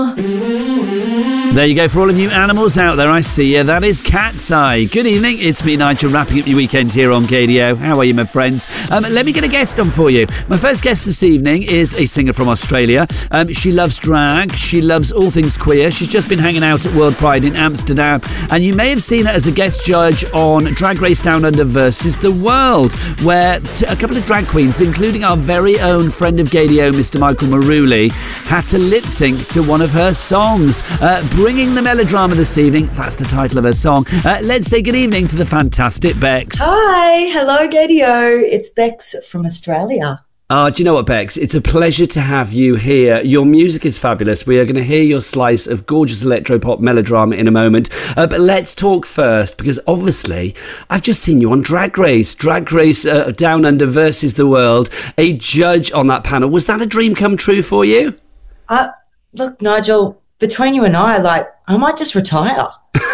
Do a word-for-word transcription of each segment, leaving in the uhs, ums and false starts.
There you go for all of you animals out there. I see you. That is Cat's Eye. Good evening. It's me, Nigel, wrapping up your weekend here on K D O. How are you, my friends? Um, let me get a guest on for you. My first guest this evening is a singer from Australia. Um, she loves drag. She loves all things queer. She's just been hanging out at World Pride in Amsterdam. And you may have seen her as a guest judge on Drag Race Down Under versus the World, where t- a couple of drag queens, including our very own friend of K D O, Mister Michael Maruli, had to lip sync to one of her songs. Uh, Bringing the melodrama this evening. That's the title of her song. Uh, let's say good evening to the fantastic Bex. Hi, hello, K D O. It's Bex from Australia. Ah, uh, do you know what, Bex? It's a pleasure to have you here. Your music is fabulous. We are going to hear your slice of gorgeous electropop melodrama in a moment. Uh, but let's talk first, because obviously I've just seen you on Drag Race. Drag Race uh, Down Under versus the World. A judge on that panel. Was that a dream come true for you? Uh, look, Nigel, between you and I, like, I might just retire.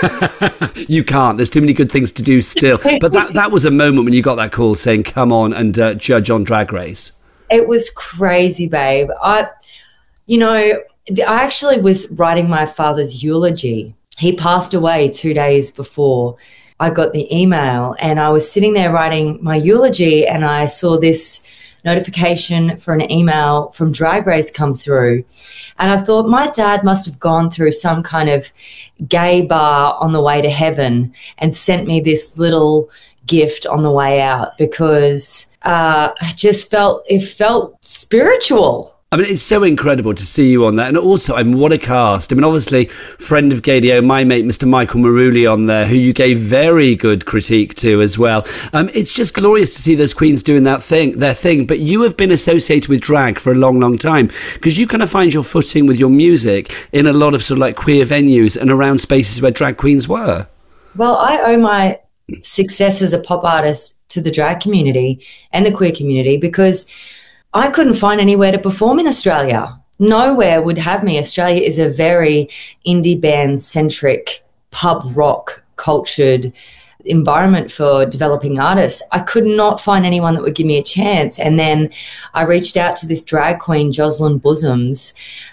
You can't. There's too many good things to do still. But that, that was a moment when you got that call saying, come on and uh, judge on Drag Race. It was crazy, babe. I, you know, I actually was writing my father's eulogy. He passed away two days before I got the email, and I was sitting there writing my eulogy, and I saw this notification for an email from Drag Race come through. And I thought my dad must have gone through some kind of gay bar on the way to heaven and sent me this little gift on the way out, because uh, I just felt, it felt spiritual. I mean, it's so incredible to see you on that. And also, I mean, what a cast. I mean, obviously, friend of K D O, my mate, Mister Michael Maruli on there, who you gave very good critique to as well. Um, it's just glorious to see those queens doing that thing, their thing. But you have been associated with drag for a long, long time, because you kind of find your footing with your music in a lot of sort of like queer venues and around spaces where drag queens were. Well, I owe my success as a pop artist to the drag community and the queer community, because I couldn't find anywhere to perform in Australia. Nowhere would have me. Australia is a very indie band-centric, pub rock cultured environment for developing artists. I could not find anyone that would give me a chance. And then I reached out to this drag queen, Jocelyn Bosoms,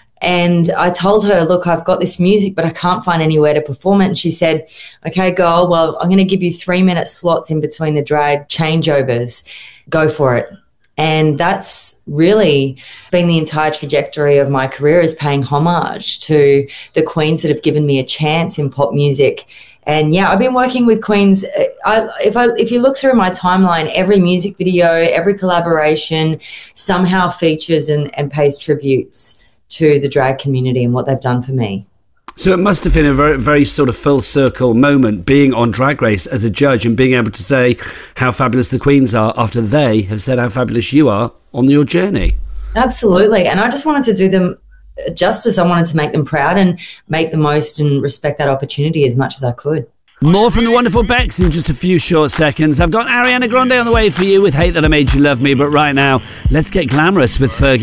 and I told her, look, I've got this music, but I can't find anywhere to perform it. And she said, okay, girl, well, I'm going to give you three minute slots in between the drag changeovers. Go for it. And that's really been the entire trajectory of my career, is paying homage to the queens that have given me a chance in pop music. And yeah, I've been working with queens. I, if I, if you look through my timeline, every music video, every collaboration somehow features and, and pays tributes to the drag community and what they've done for me. So it must have been a very, very sort of full circle moment being on Drag Race as a judge and being able to say how fabulous the queens are after they have said how fabulous you are on your journey. Absolutely. And I just wanted to do them justice. I wanted to make them proud and make the most and respect that opportunity as much as I could. More from the wonderful Bex in just a few short seconds. I've got Ariana Grande on the way for you with Hate That I Made You Love Me. But right now, let's get glamorous with Fergie.